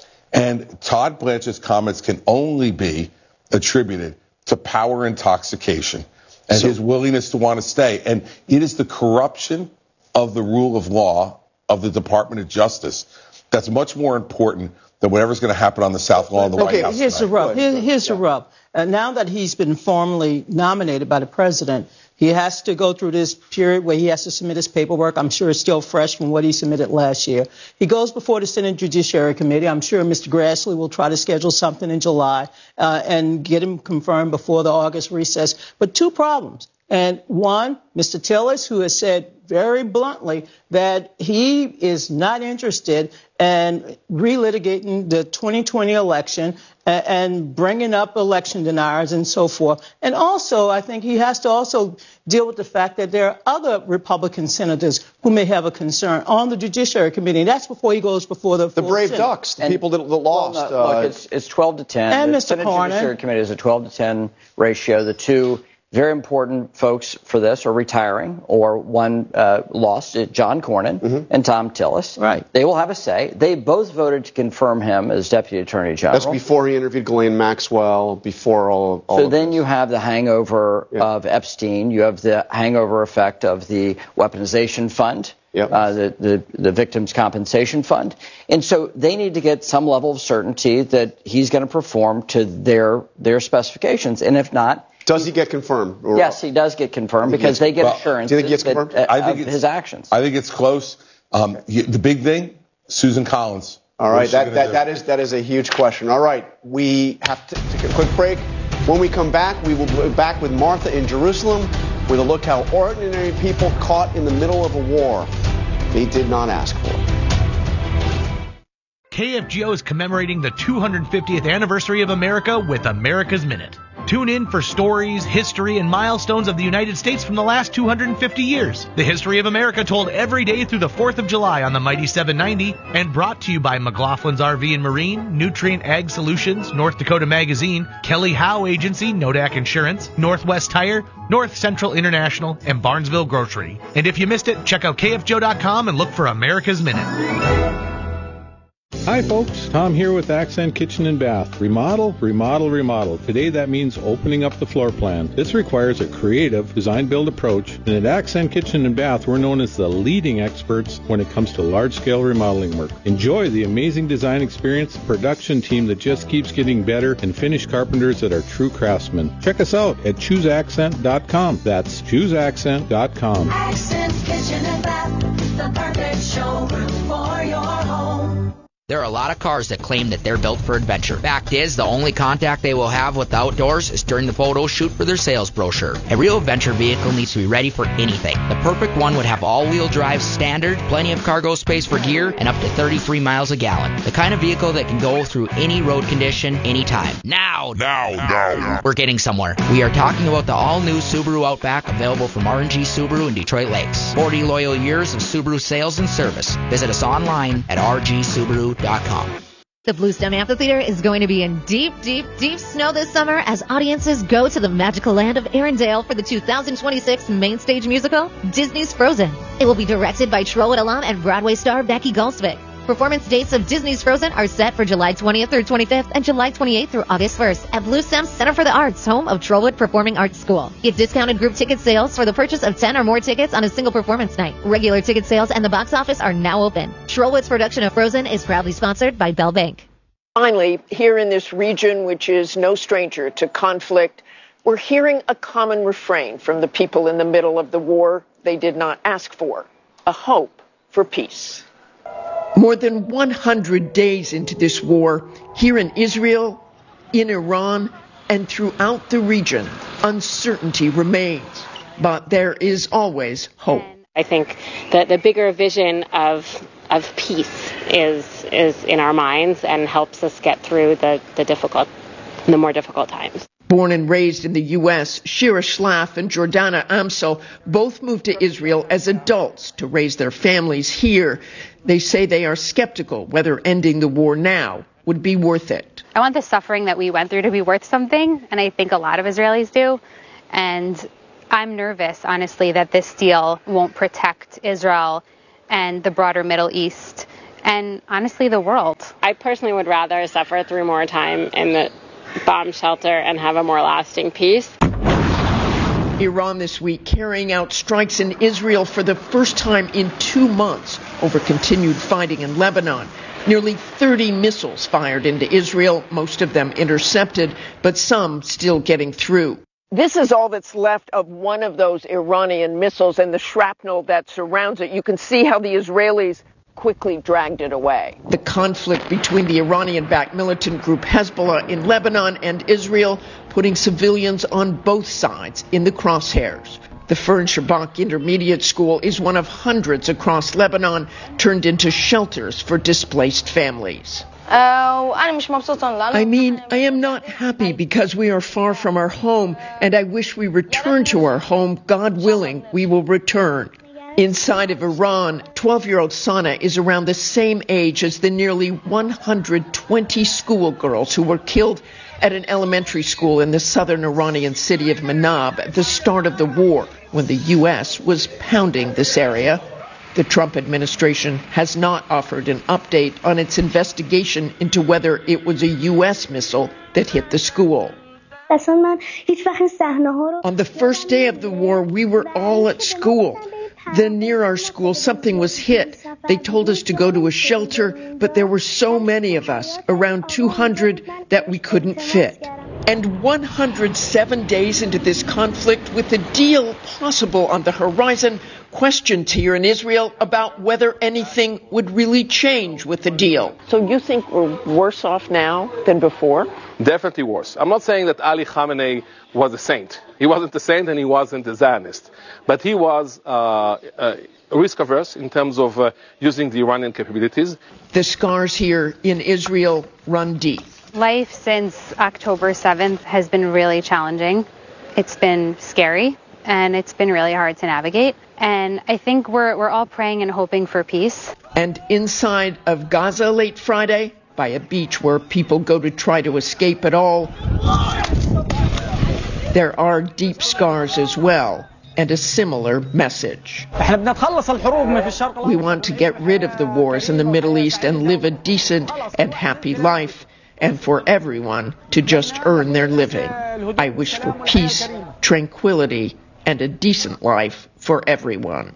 And Todd Blanche's comments can only be attributed to power intoxication and his willingness to want to stay. And it is the corruption of the rule of law of the Department of Justice that's much more important than whatever's going to happen on the South Lawn of the White House. Here's the rub. Here's the rub. Now that he's been formally nominated by the president, he has to go through this period where he has to submit his paperwork. I'm sure it's still fresh from what he submitted last year. He goes before the Senate Judiciary Committee. I'm sure Mr. Grassley will try to schedule something in July and get him confirmed before the August recess. But two problems. And one, Mr. Tillis, who has said very bluntly that he is not interested in relitigating the 2020 election and bringing up election deniers and so forth. And also, I think he has to also deal with the fact that there are other Republican senators who may have a concern on the Judiciary Committee. And that's before he goes before the brave Senate. Ducks, the people that lost. Look, it's 12-10. And the Mr. Senate Cornyn. Judiciary Committee is a 12-10 ratio. The two very important folks for this are retiring, or one lost, John Cornyn and Tom Tillis. Right. They will have a say. They both voted to confirm him as Deputy Attorney General. That's before he interviewed Ghislaine Maxwell, before all So of then this. you have the hangover of Epstein. You have the hangover effect of the weaponization fund. The Victims' Compensation Fund. And so they need to get some level of certainty that he's going to perform to their specifications. And if not, does he get confirmed? Yes, he does get confirmed because they get assurance do you think he gets confirmed? of his actions. I think it's close. The big thing, Susan Collins. All right, that is a huge question. All right, we have to take a quick break. When we come back, we will be back with Martha in Jerusalem with a look how ordinary people caught in the middle of a war they did not ask for. KFGO is commemorating the 250th anniversary of America with America's Minute. Tune in for stories, history, and milestones of the United States from the last 250 years. The history of America told every day through the 4th of July on the Mighty 790 and brought to you by McLaughlin's RV and Marine, Nutrient Ag Solutions, North Dakota Magazine, Kelly Howe Agency, Nodak Insurance, Northwest Tire, North Central International, and Barnesville Grocery. And if you missed it, check out KFGO.com and look for America's Minute. Hi folks, Tom here with Accent Kitchen and Bath. Remodel, remodel, remodel. Today that means opening up the floor plan. This requires a creative design-build approach, and at Accent Kitchen and Bath we're known as the leading experts when it comes to large-scale remodeling work. Enjoy the amazing design experience, production team that just keeps getting better, and finished carpenters that are true craftsmen. Check us out at ChooseAccent.com. That's ChooseAccent.com. Accent Kitchen and Bath, the perfect showroom for your home. There are a lot of cars that claim that they're built for adventure. Fact is, the only contact they will have with the outdoors is during the photo shoot for their sales brochure. A real adventure vehicle needs to be ready for anything. The perfect one would have all-wheel drive standard, plenty of cargo space for gear, and up to 33 miles a gallon. The kind of vehicle that can go through any road condition, anytime. Now! We're getting somewhere. We are talking about the all-new Subaru Outback, available from R&G Subaru in Detroit Lakes. 40 loyal years of Subaru sales and service. Visit us online at rgsubaru.com. The Bluestem Amphitheater is going to be in deep, deep, deep snow this summer as audiences go to the magical land of Arendelle for the 2026 main stage musical, Disney's Frozen. It will be directed by Trollwood alum and Broadway star Becky Goldsvig. Performance dates of Disney's Frozen are set for July 20th through 25th and July 28th through August 1st at Bluestem Center for the Arts, home of Trollwood Performing Arts School. Get discounted group ticket sales for the purchase of 10 or more tickets on a single performance night. Regular ticket sales and the box office are now open. Trollwood's production of Frozen is proudly sponsored by Bell Bank. Finally, here in this region, which is no stranger to conflict, we're hearing a common refrain from the people in the middle of the war they did not ask for, a hope for peace. More than 100 days into this war, here in Israel, in Iran, and throughout the region, uncertainty remains. But there is always hope. I think that the bigger vision of peace is in our minds and helps us get through the more difficult times. Born and raised in the U.S., Shira Schlaf and Jordana Amsel both moved to Israel as adults to raise their families here. They say they are skeptical whether ending the war now would be worth it. I want the suffering that we went through to be worth something, and I think a lot of Israelis do. And I'm nervous, honestly, that this deal won't protect Israel and the broader Middle East and, honestly, the world. I personally would rather suffer through more time in the bomb shelter and have a more lasting peace. Iran this week carrying out strikes in Israel for the first time in 2 months over continued fighting in Lebanon. Nearly 30 missiles fired into Israel, most of them intercepted, but some still getting through. This is all that's left of one of those Iranian missiles and the shrapnel that surrounds it. You can see how the Israelis quickly dragged it away. The conflict between the Iranian-backed militant group Hezbollah in Lebanon and Israel putting civilians on both sides in the crosshairs. The Fern Shabak Intermediate School is one of hundreds across Lebanon turned into shelters for displaced families. I mean, I am not happy because we are far from our home, and I wish we returned to our home. God willing, we will return. Inside of Iran, 12-year-old Sana is around the same age as the nearly 120 schoolgirls who were killed at an elementary school in the southern Iranian city of Manab at the start of the war, when the U.S. was pounding this area. The Trump administration has not offered an update on its investigation into whether it was a U.S. missile that hit the school. On the first day of the war, we were all at school. Then near our school, something was hit. They told us to go to a shelter, but there were so many of us, around 200, that we couldn't fit. And 107 days into this conflict, with a deal possible on the horizon, questions here in Israel about whether anything would really change with the deal. So you think we're worse off now than before? Definitely worse. I'm not saying that Ali Khamenei was a saint. He wasn't a saint and he wasn't a Zionist. But he was risk-averse in terms of using the Iranian capabilities. The scars here in Israel run deep. Life since October 7th has been really challenging. It's been scary, and it's been really hard to navigate. And I think we're all praying and hoping for peace. And inside of Gaza late Friday, by a beach where people go to try to escape at all, there are deep scars as well, and a similar message. We want to get rid of the wars in the Middle East and live a decent and happy life, and for everyone to just earn their living. I wish for peace, tranquility, and a decent life for everyone.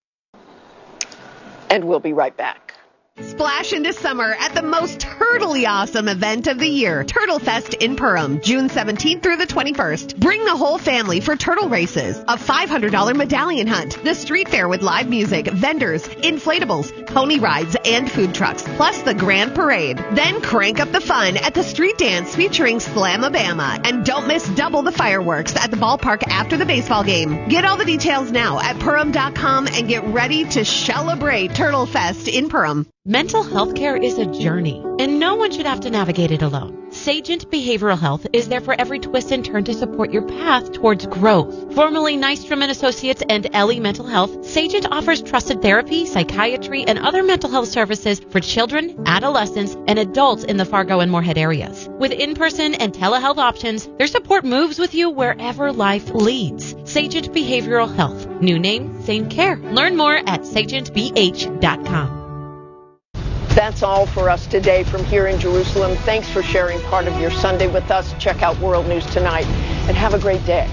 And we'll be right back. Splash into summer at the most turtly awesome event of the year, Turtle Fest in Perham, June 17th through the 21st. Bring the whole family for turtle races, a $500 medallion hunt, the street fair with live music, vendors, inflatables, pony rides, and food trucks, plus the grand parade. Then crank up the fun at the street dance featuring Slamabama. And don't miss double the fireworks at the ballpark after the baseball game. Get all the details now at Perham.com and get ready to celebrate Turtle Fest in Perham. Mental health care is a journey, and no one should have to navigate it alone. Sagent Behavioral Health is there for every twist and turn to support your path towards growth. Formerly Nystrom and Associates and Ellie Mental Health, Sagent offers trusted therapy, psychiatry, and other mental health services for children, adolescents, and adults in the Fargo and Moorhead areas. With in-person and telehealth options, their support moves with you wherever life leads. Sagent Behavioral Health. New name, same care. Learn more at sagentbh.com. That's all for us today from here in Jerusalem. Thanks for sharing part of your Sunday with us. Check out World News Tonight and have a great day.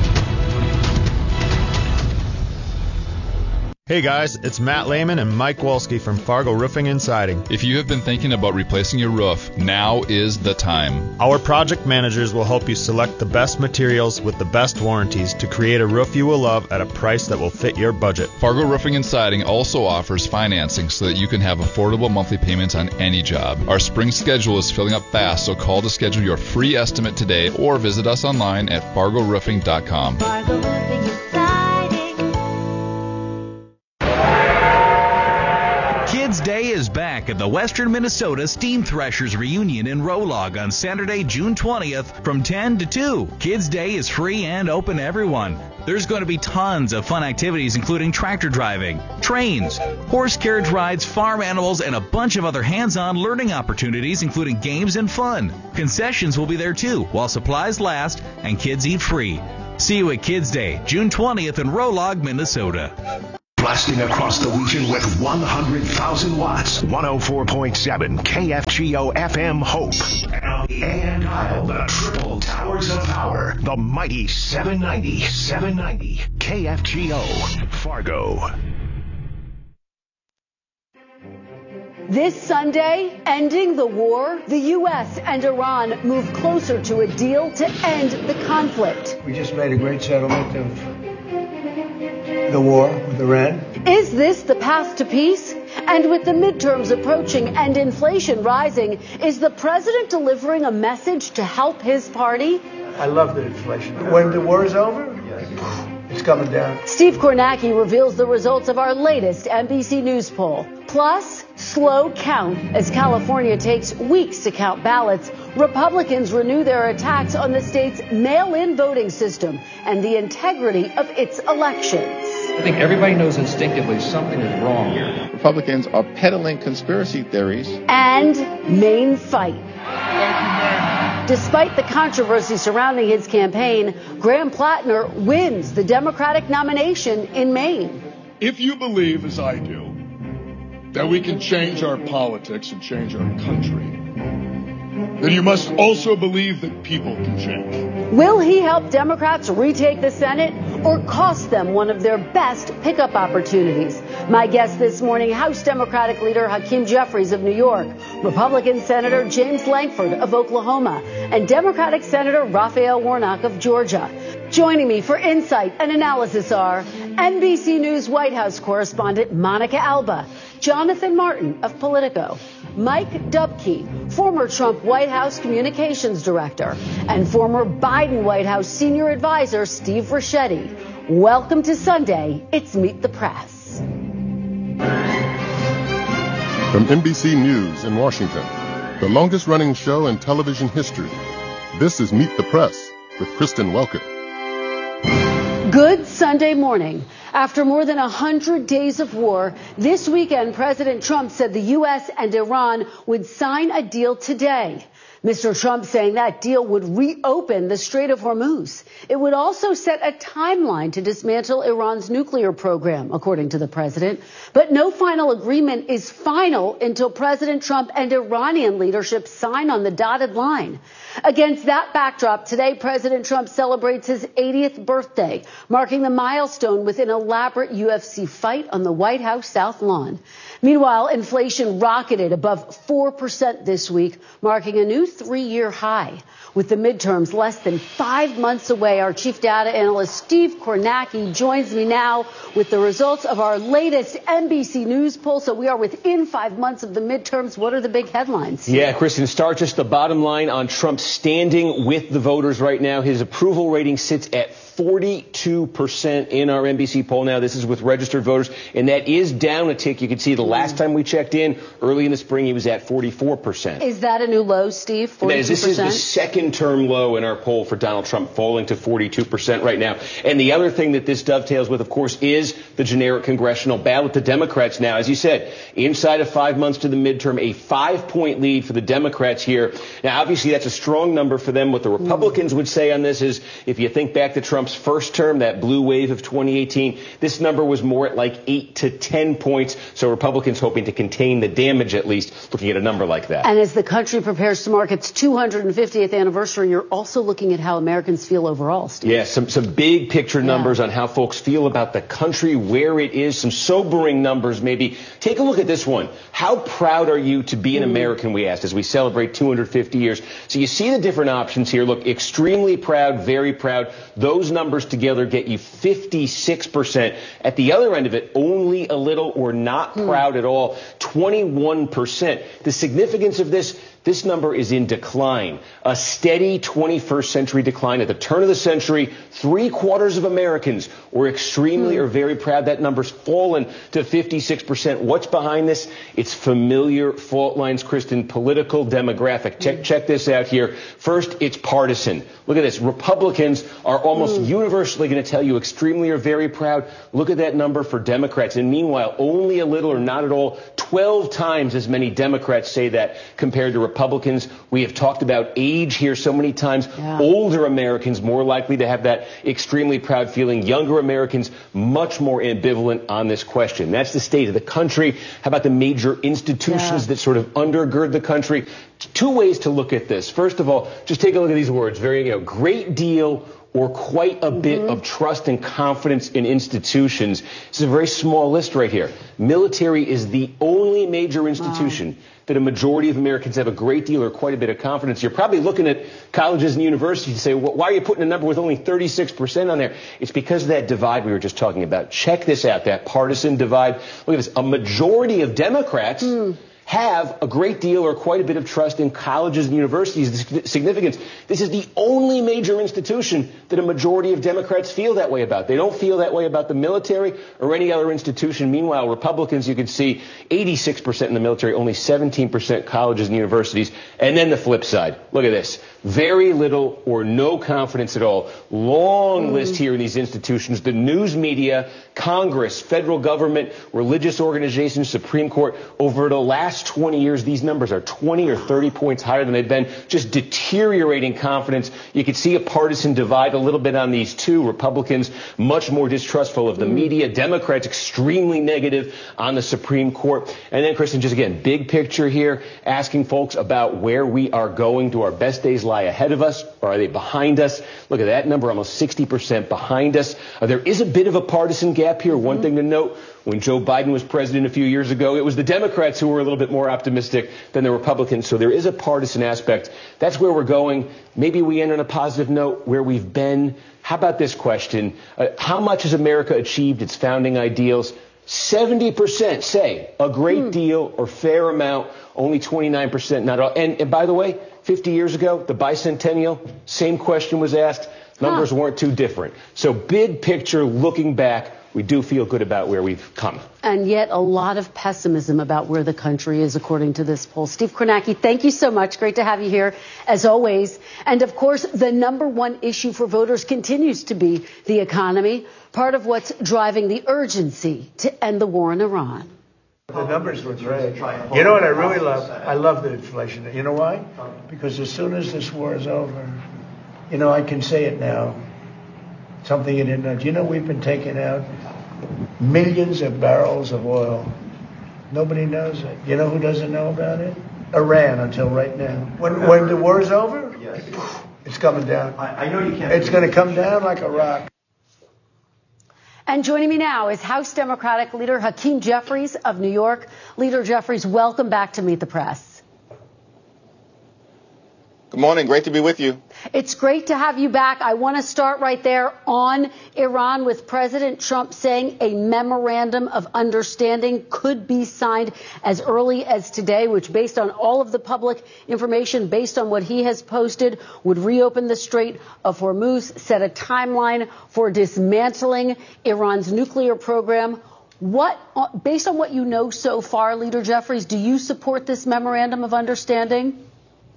Hey guys, it's Matt Lehman and Mike Wolski from Fargo Roofing and Siding. If you have been thinking about replacing your roof, now is the time. Our project managers will help you select the best materials with the best warranties to create a roof you will love at a price that will fit your budget. Fargo Roofing and Siding also offers financing so that you can have affordable monthly payments on any job. Our spring schedule is filling up fast, so call to schedule your free estimate today or visit us online at fargoroofing.com. Fargo Roofing and Siding. Kids Day is back at the Western Minnesota Steam Threshers reunion in Rolog on Saturday, June 20th from 10 to 2. Kids Day is free and open to everyone. There's going to be tons of fun activities, including tractor driving, trains, horse carriage rides, farm animals, and a bunch of other hands-on learning opportunities, including games and fun. Concessions will be there too, while supplies last and kids eat free. See you at Kids Day, June 20th in Rolog, Minnesota. Blasting across the region with 100,000 watts. 104.7 KFGO FM Hope. And dial the triple towers of power. The mighty 790 KFGO Fargo. This Sunday, ending the war, the U.S. and Iran move closer to a deal to end the conflict. We just made a great settlement of the war with Iran. Is this the path to peace? And with the midterms approaching and inflation rising, is the president delivering a message to help his party? I love the inflation. When the war is over, it's coming down. Steve Kornacki reveals the results of our latest NBC News poll. Plus, slow count as California takes weeks to count ballots. Republicans renew their attacks on the state's mail-in voting system and the integrity of its elections. I think everybody knows instinctively something is wrong here. Republicans are peddling conspiracy theories. And main fight. Despite the controversy surrounding his campaign, Graham Plattner wins the Democratic nomination in Maine. If you believe, as I do, that we can change our politics and change our country, then you must also believe that people can change. Will he help Democrats retake the Senate or cost them one of their best pickup opportunities? My guest this morning, House Democratic leader Hakeem Jeffries of New York, Republican Senator James Lankford of Oklahoma, and Democratic Senator Raphael Warnock of Georgia. Joining me for insight and analysis are NBC News White House correspondent Monica Alba, Jonathan Martin of Politico, Mike Dubke, former Trump White House communications director, and former Biden White House senior advisor Steve Ricchetti. Welcome to Sunday. It's Meet the Press. From NBC News in Washington, the longest-running show in television history, this is Meet the Press with Kristen Welker. Good Sunday morning. After more than 100 days of war, this weekend President Trump said the U.S. and Iran would sign a deal today. Mr. Trump saying that deal would reopen the Strait of Hormuz. It would also set a timeline to dismantle Iran's nuclear program, according to the president. But no final agreement is final until President Trump and Iranian leadership sign on the dotted line. Against that backdrop, today President Trump celebrates his 80th birthday, marking the milestone with an elaborate UFC fight on the White House South Lawn. Meanwhile, inflation rocketed above 4% this week, marking a new 3-year high. With the midterms less than 5 months away, our chief data analyst Steve Kornacki joins me now with the results of our latest NBC News poll. So we are within 5 months of the midterms. What are the big headlines? Yeah, Kristen, start just the bottom line on Trump's standing with the voters right now. His approval rating sits at 42% in our NBC poll now. This is with registered voters, and that is down a tick. You can see the last time we checked in, early in the spring, he was at 44%. Is that a new low, Steve? 42%? This is the second-term low in our poll for Donald Trump, falling to 42% right now. And the other thing that this dovetails with, of course, is the generic congressional ballot. The Democrats now, as you said, inside of 5 months to the midterm, a 5-point lead for the Democrats here. Now, obviously, that's a strong number for them. What the Republicans would say on this is, if you think back to Trump's first term, that blue wave of 2018, this number was more at like 8 to 10 points. So Republicans hoping to contain the damage, at least, looking at a number like that. And as the country prepares to mark its 250th anniversary, you're also looking at how Americans feel overall, Steve. Yeah, some big picture numbers on how folks feel about the country, where it is, some sobering numbers maybe. Take a look at this one. How proud are you to be an American, we asked, as we celebrate 250 years. So you see the different options here. Look, extremely proud, very proud. Those numbers together get you 56%. At the other end of it, only a little or not proud at all, 21%. The significance of this number is in decline, a steady 21st century decline. At the turn of the century, 3/4 of Americans were extremely or very proud. That number's fallen to 56%. What's behind this? It's familiar fault lines, Kristen, political, demographic. Check this out here. First, it's partisan. Look at this. Republicans are almost universally going to tell you extremely or very proud. Look at that number for Democrats. And meanwhile, only a little or not at all, 12 times as many Democrats say that compared to Republicans. We have talked about age here so many times. Yeah. Older Americans more likely to have that extremely proud feeling. Younger Americans much more ambivalent on this question. That's the state of the country. How about the major institutions that sort of undergird the country? Two ways to look at this. First of all, just take a look at these words. Great deal or quite a bit of trust and confidence in institutions. This is a very small list right here. Military is the only major institution that a majority of Americans have a great deal or quite a bit of confidence. You're probably looking at colleges and universities to say, well, why are you putting a number with only 36% on there? It's because of that divide we were just talking about. Check this out, that partisan divide. Look at this. A majority of Democrats have a great deal or quite a bit of trust in colleges and universities. The significance, this is the only major institution that a majority of Democrats feel that way about. They don't feel that way about the military or any other institution. Meanwhile, Republicans, you can see 86% in the military, only 17% colleges and universities. And then the flip side. Look at this. Very little or no confidence at all. Long list here in these institutions. The news media, Congress, federal government, religious organizations, Supreme Court. Over the last 20 years, these numbers are 20 or 30 points higher than they've been. Just deteriorating confidence. You can see a partisan divide a little bit on these two. Republicans much more distrustful of the media. Democrats extremely negative on the Supreme Court. And then, Kristen, just again, big picture here, asking folks about where we are going. Do our best days lie ahead of us, or are they behind us? Look at that number, almost 60% behind us. There is a bit of a partisan gap here. One thing to note, when Joe Biden was president a few years ago, it was the Democrats who were a little bit more optimistic than the Republicans. So there is a partisan aspect. That's where we're going. Maybe we end on a positive note where we've been. How about this question? How much has America achieved its founding ideals? 70% say a great deal or fair amount, only 29% not all. And by the way, 50 years ago, the bicentennial, same question was asked. Numbers weren't too different. So big picture, looking back, we do feel good about where we've come. And yet a lot of pessimism about where the country is, according to this poll. Steve Kornacki, thank you so much. Great to have you here, as always. And, of course, the number one issue for voters continues to be the economy, part of what's driving the urgency to end the war in Iran. The numbers were great. You know what I really love? I love the inflation. You know why? Because as soon as this war is over, I can say it now. Something you didn't know. Do you know we've been taking out millions of barrels of oil? Nobody knows it. You know who doesn't know about it? Iran, until right now. When the war is over, it's coming down. I know you can't. It's going to come down like a rock. And joining me now is House Democratic Leader Hakeem Jeffries of New York. Leader Jeffries, welcome back to Meet the Press. Good morning. Great to be with you. It's great to have you back. I want to start right there on Iran with President Trump saying a memorandum of understanding could be signed as early as today, which, based on all of the public information, based on what he has posted, would reopen the Strait of Hormuz, set a timeline for dismantling Iran's nuclear program. Based on what you know so far, Leader Jeffries, do you support this memorandum of understanding?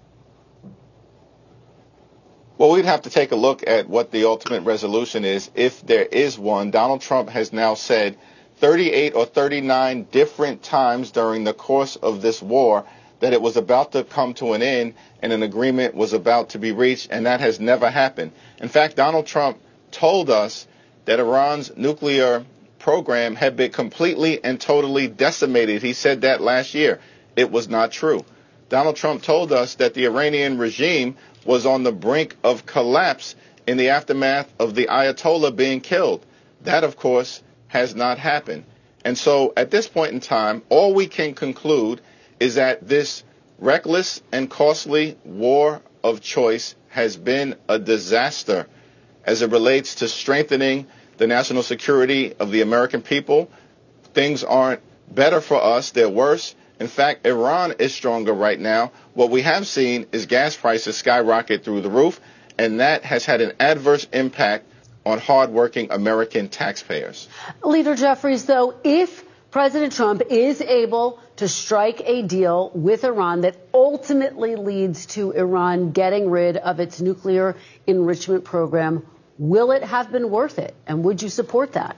Well, we'd have to take a look at what the ultimate resolution is, if there is one. Donald Trump has now said 38 or 39 different times during the course of this war that it was about to come to an end and an agreement was about to be reached, and that has never happened. In fact, Donald Trump told us that Iran's nuclear program had been completely and totally decimated. He said that last year. It was not true. Donald Trump told us that the Iranian regime was on the brink of collapse in the aftermath of the Ayatollah being killed. That, of course, has not happened. And so at this point in time, all we can conclude is that this reckless and costly war of choice has been a disaster. as it relates to strengthening the national security of the American people. Things aren't better for us, they're worse. In fact, Iran is stronger right now. What we have seen is gas prices skyrocket through the roof, and that has had an adverse impact on hardworking American taxpayers. Leader Jeffries, though, if President Trump is able to strike a deal with Iran that ultimately leads to Iran getting rid of its nuclear enrichment program, will it have been worth it? And would you support that?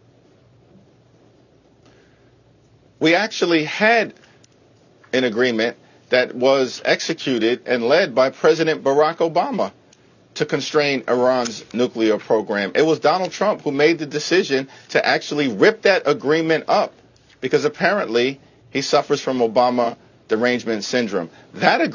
We actually had an agreement that was executed and led by President Barack Obama to constrain Iran's nuclear program. It was Donald Trump who made the decision to actually rip that agreement up because apparently he suffers from Obama derangement syndrome. That